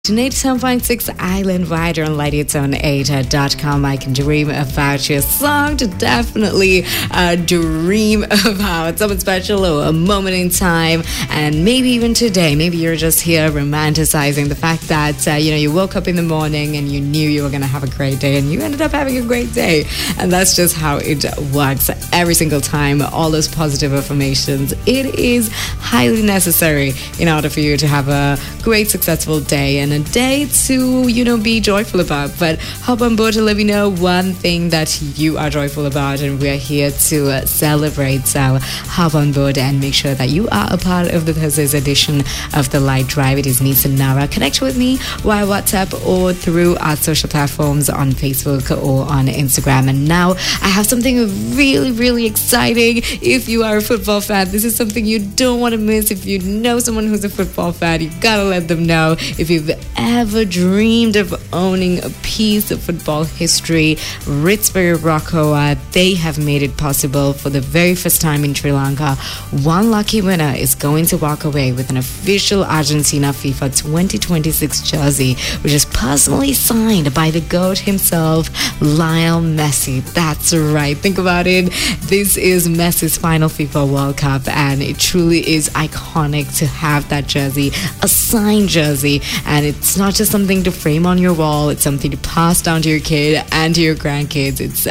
87.6 Island Rider on LightItZone8.com. I can dream about your song to definitely dream about something special or a moment in time, and maybe even today. Maybe you're just here romanticizing the fact that you woke up in the morning and you knew you were going to have a great day, and you ended up having a great day. And that's just how it works every single time. All those positive affirmations, it is highly necessary in order for you to have a great, successful day and a day to, be joyful about. But hop on board to let me know one thing that you are joyful about, and we're here to celebrate. So hop on board and make sure that you are a part of the Thursday's edition of The Light Drive. It is me, Sanara. Connect with me via WhatsApp or through our social platforms on Facebook or on Instagram. And now I have something really, really exciting. If you are a football fan, this is something you don't want to miss. If you know someone who's a football fan, you gotta let them know. If you've ever dreamed of owning a piece of football history, Ritzbury Rockowa, they have made it possible for the very first time in Sri Lanka. One lucky winner is going to walk away with an official Argentina FIFA 2026 jersey, which is personally signed by the GOAT himself, Lionel Messi. That's right. Think about it. This is Messi's final FIFA World Cup, and it truly is iconic to have that jersey, a signed jersey. And it's not just something to frame on your wall, it's something to pass down to your kid and to your grandkids. It's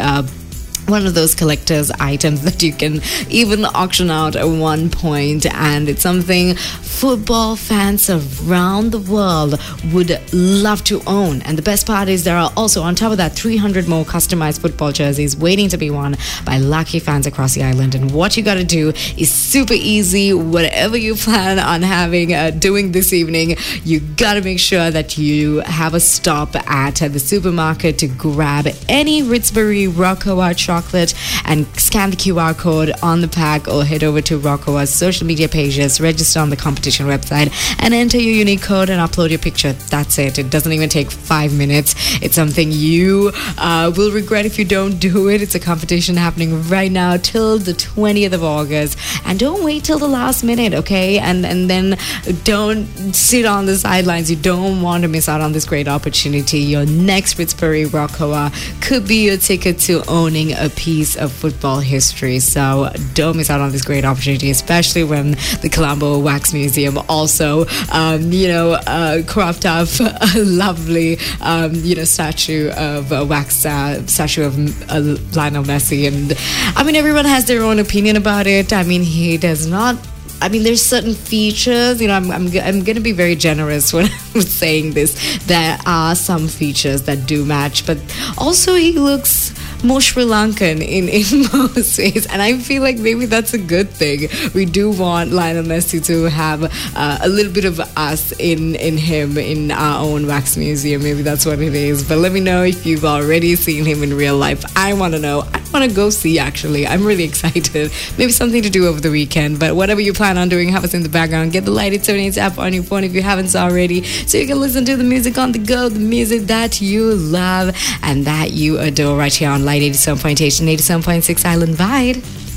one of those collector's items that you can even auction out at one point, and it's something football fans around the world would love to own. And the best part is there are also, on top of that, 300 more customized football jerseys waiting to be won by lucky fans across the island. And what you got to do is super easy. Whatever you plan on having doing this evening, you got to make sure that you have a stop at the supermarket to grab any Ritzbury Rockowa chocolate and scan the QR code on the pack, or head over to Rockowa's social media pages, register on the competition website, and enter your unique code and upload your picture. That's it. It doesn't even take 5 minutes. It's something you will regret if you don't do it. It's a competition happening right now till the 20th of August, and don't wait till the last minute, okay? And then don't sit on the sidelines. You don't want to miss out on this great opportunity. Your next Ritzbury Rockowa could be your ticket to owning a piece of football history. So don't miss out on this great opportunity, especially when the Colombo Wax Museum also cropped up a lovely statue of a wax statue of Lionel Messi. And I mean, everyone has their own opinion about it. I mean, he does not, there's certain features, I'm going to be very generous when I'm saying this. There are some features that do match, but also he looks more Sri Lankan in most ways, and I feel like maybe that's a good thing. We do want Lionel Messi to have a little bit of us in him, in our own wax museum. Maybe that's what it is. But let me know if you've already seen him in real life. I want to know. I want to go see, actually. I'm really excited. Maybe something to do over the weekend, but whatever you plan on doing, have us in the background. Get the Light It 78 app on your phone if you haven't already, so you can listen to the music on the go, the music that you love and that you adore, right here on Light 87.8 and 87.6 Island Vibe.